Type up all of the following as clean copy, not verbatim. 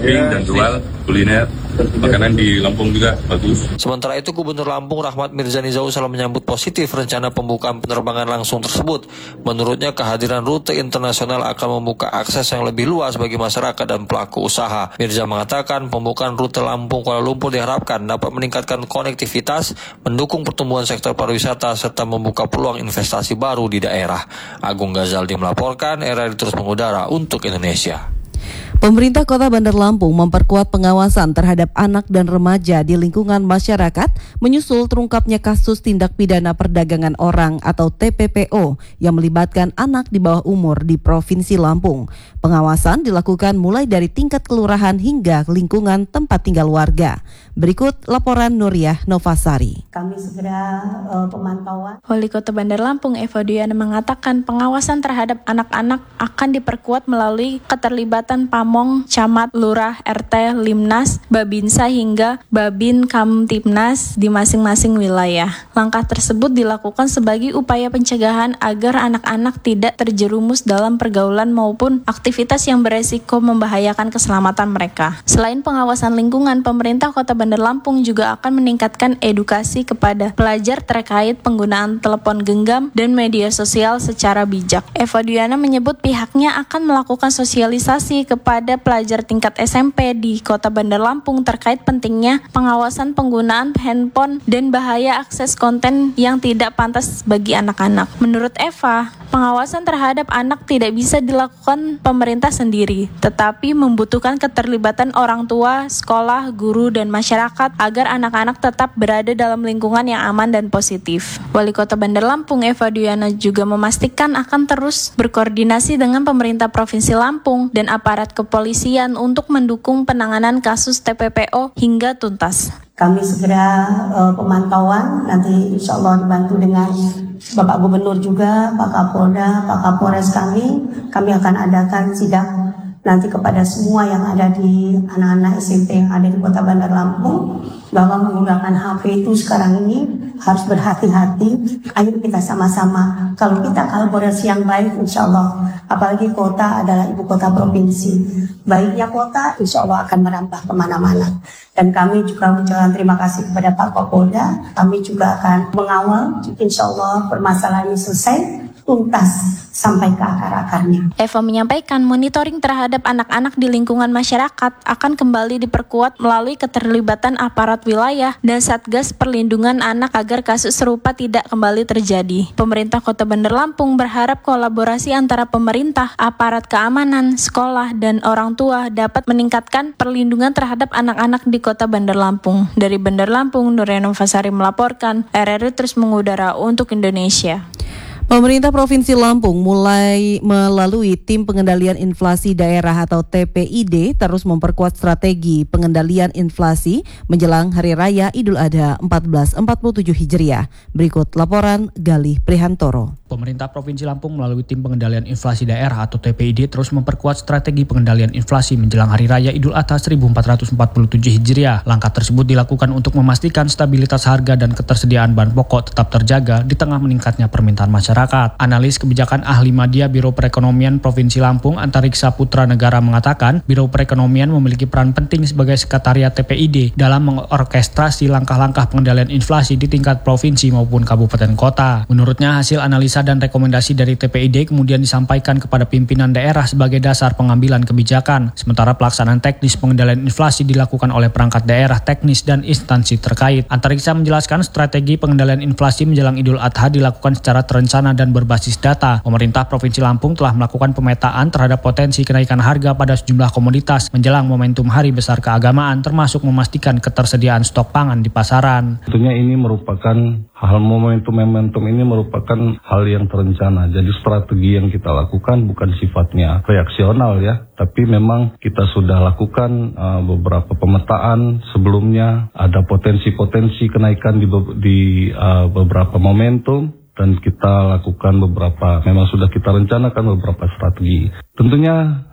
camping dan jual kuliner. Makanan di Lampung juga bagus. Sementara itu, Gubernur Lampung Rahmat Mirzani Zausal menyambut positif rencana pembukaan penerbangan langsung tersebut. Menurutnya, kehadiran rute internasional akan membuka akses yang lebih luas bagi masyarakat dan pelaku usaha. Mirza mengatakan pembukaan rute Lampung Kuala Lumpur diharapkan dapat meningkatkan konektivitas, mendukung pertumbuhan sektor pariwisata, serta membuka peluang investasi baru di daerah. Agung Ghazaldi melaporkan, RRI terus mengudara untuk Indonesia. Pemerintah Kota Bandar Lampung memperkuat pengawasan terhadap anak dan remaja di lingkungan masyarakat menyusul terungkapnya kasus tindak pidana perdagangan orang atau TPPO yang melibatkan anak di bawah umur di Provinsi Lampung. Pengawasan dilakukan mulai dari tingkat kelurahan hingga lingkungan tempat tinggal warga. Berikut laporan Nuriyah Novasari. Kami segera pemantauan. Wali Kota Bandar Lampung Eva Duyana mengatakan pengawasan terhadap anak-anak akan diperkuat melalui keterlibatan Pamong, Camat, Lurah, RT, Limnas, Babinsa hingga Babin Kamtipnas di masing-masing wilayah. Langkah tersebut dilakukan sebagai upaya pencegahan agar anak-anak tidak terjerumus dalam pergaulan maupun aktivitas yang beresiko membahayakan keselamatan mereka. Selain pengawasan lingkungan, pemerintah Kota Bandar Lampung juga akan meningkatkan edukasi kepada pelajar terkait penggunaan telepon genggam dan media sosial secara bijak. Eva Duyana menyebut pihaknya akan melakukan sosialisasi kepada pelajar tingkat SMP di Kota Bandar Lampung terkait pentingnya pengawasan penggunaan handphone dan bahaya akses konten yang tidak pantas bagi anak-anak. Menurut Eva, pengawasan terhadap anak tidak bisa dilakukan pemerintah sendiri, tetapi membutuhkan keterlibatan orang tua, sekolah, guru, dan masyarakat agar anak-anak tetap berada dalam lingkungan yang aman dan positif. Wali Kota Bandar Lampung Eva Duyana juga memastikan akan terus berkoordinasi dengan pemerintah Provinsi Lampung dan aparat kepolisian untuk mendukung penanganan kasus TPPO hingga tuntas. Kami segera pemantauan, nanti insya Allah dibantu dengan Bapak Gubernur juga, Pak Kapolda, Pak Kapolres kami akan adakan sidang nanti kepada semua yang ada di anak-anak SMP yang ada di Kota Bandar Lampung, bahwa menggunakan HP itu sekarang ini harus berhati-hati. Ayo kita sama-sama, kalau kita kolaborasi yang baik, insya Allah, apalagi kota adalah ibu kota provinsi, baiknya kota insya Allah akan merambah kemana-mana. Dan kami juga mengucapkan terima kasih kepada Pak Kapolda. Kami juga akan mengawal, insya Allah permasalahan ini selesai, tuntas sampai ke akar-akarnya. Eva menyampaikan monitoring terhadap anak-anak di lingkungan masyarakat akan kembali diperkuat melalui keterlibatan aparat wilayah dan Satgas Perlindungan Anak agar kasus serupa tidak kembali terjadi. Pemerintah Kota Bandar Lampung berharap kolaborasi antara pemerintah, aparat keamanan, sekolah, dan orang tua dapat meningkatkan perlindungan terhadap anak-anak di Kota Bandar Lampung. Dari Bandar Lampung, Nuriyah Novasari melaporkan, RRI terus mengudara untuk Indonesia. Pemerintah Provinsi Lampung mulai melalui Tim Pengendalian Inflasi Daerah atau TPID terus memperkuat strategi pengendalian inflasi menjelang Hari Raya Idul Adha 1447 Hijriah. Berikut laporan Galih Prihantoro. Pemerintah Provinsi Lampung melalui Tim Pengendalian Inflasi Daerah atau TPID terus memperkuat strategi pengendalian inflasi menjelang Hari Raya Idul Adha 1447 Hijriah. Langkah tersebut dilakukan untuk memastikan stabilitas harga dan ketersediaan bahan pokok tetap terjaga di tengah meningkatnya permintaan masyarakat. Analis kebijakan ahli media Biro Perekonomian Provinsi Lampung Antariksa Putra Negara mengatakan Biro Perekonomian memiliki peran penting sebagai sekretariat TPID dalam mengorkestrasi langkah-langkah pengendalian inflasi di tingkat provinsi maupun kabupaten kota. Menurutnya hasil analisa dan rekomendasi dari TPID kemudian disampaikan kepada pimpinan daerah sebagai dasar pengambilan kebijakan. Sementara pelaksanaan teknis pengendalian inflasi dilakukan oleh perangkat daerah, teknis, dan instansi terkait. Antariksa menjelaskan strategi pengendalian inflasi menjelang Idul Adha dilakukan secara terencana dan berbasis data. Pemerintah Provinsi Lampung telah melakukan pemetaan terhadap potensi kenaikan harga pada sejumlah komoditas menjelang momentum Hari Besar Keagamaan, termasuk memastikan ketersediaan stok pangan di pasaran. Tentunya ini merupakan hal momentum ini merupakan hal yang terencana. Jadi strategi yang kita lakukan bukan sifatnya reaksional ya, tapi memang kita sudah lakukan beberapa pemetaan sebelumnya, ada potensi-potensi kenaikan di beberapa momentum. Dan kita lakukan memang sudah kita rencanakan beberapa strategi. Tentunya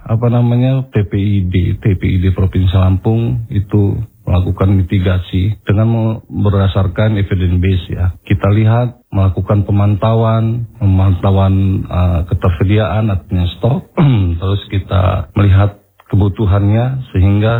TPID Provinsi Lampung itu melakukan mitigasi dengan berdasarkan evidence base ya. Kita lihat melakukan pemantauan ketersediaan artinya stok, terus kita melihat kebutuhannya sehingga